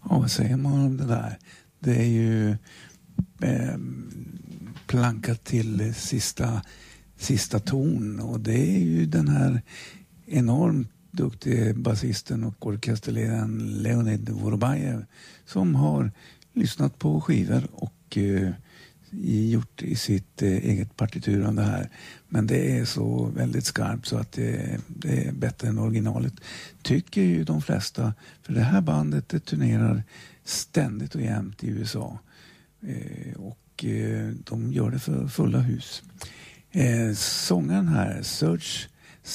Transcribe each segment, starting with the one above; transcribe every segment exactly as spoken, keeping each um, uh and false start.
Ja, vad säger man om det där? Det är ju eh, plankat till sista, sista ton, och det är ju den här enormt duktiga basisten och orkesterledaren Leonid Vorobajev som har lyssnat på skivor och eh, gjort i sitt eh, eget partitur av det här. Men det är så väldigt skarpt så att det, det är bättre än originalet, tycker ju de flesta. För det här bandet det turnerar ständigt och jämt i U S A. Eh, och eh, de gör det för fulla hus. Eh, sångaren här, Serge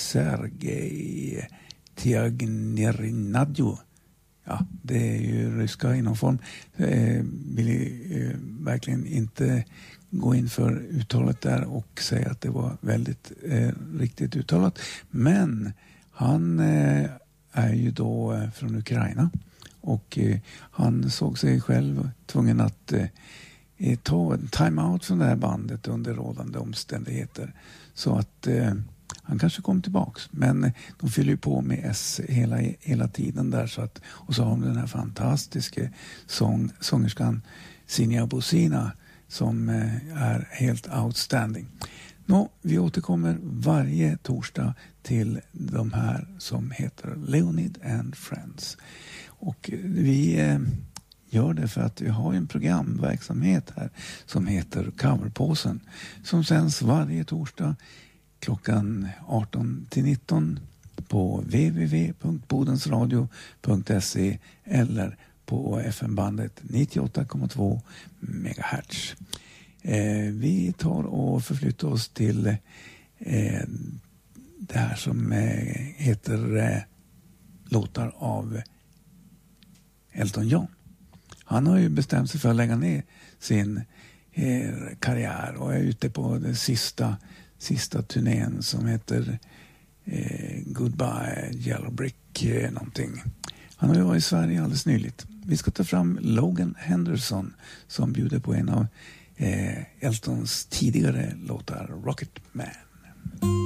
Sergej Tiagnierinadjo. Ja, det är ju ryska inom form. Eh, vill eh, verkligen inte gå in för uttalet där och säga att det var väldigt eh, riktigt uttalat. Men han eh, är ju då eh, från Ukraina och eh, han såg sig själv tvungen att eh, ta en time-out från det här bandet under rådande omständigheter. Så att eh, han kanske kom tillbaks, men de fyller ju på med S hela, hela tiden där. Så att, och så har de den här fantastiska sång, sångerskan Sinja Bosina som eh, är helt outstanding. Nå, vi återkommer varje torsdag till de här som heter Leonid and Friends. Och vi eh, gör det för att vi har en programverksamhet här som heter Coverpåsen som sänds varje torsdag klockan arton till nitton på w w w punkt bodensradio punkt se eller på F M-bandet nittioåtta komma två megahertz. Eh, vi tar och förflyttar oss till eh, det här som eh, heter eh, låtar av Elton John. Han har ju bestämt sig för att lägga ner sin eh, karriär och är ute på den sista sista turnén som heter eh, Goodbye Yellow Brick eh, någonting. Han har ju varit i Sverige alldeles nyligt. Vi ska ta fram Logan Henderson som bjuder på en av eh, Eltons tidigare låtar, Rocket Man.